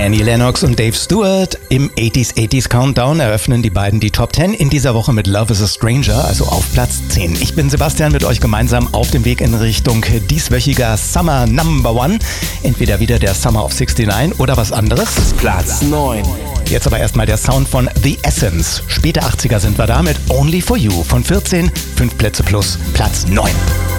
Annie Lennox und Dave Stewart im 80s Countdown eröffnen die beiden die Top 10 in dieser Woche mit Love is a Stranger, also auf Platz 10. Ich bin Sebastian, mit euch gemeinsam auf dem Weg in Richtung dieswöchiger Summer Number One. Entweder wieder der Summer of 69 oder was anderes. Platz 9. Jetzt aber erstmal der Sound von The Essence. Späte 80er sind wir da mit Only for You von 14, 5 Plätze plus Platz 9.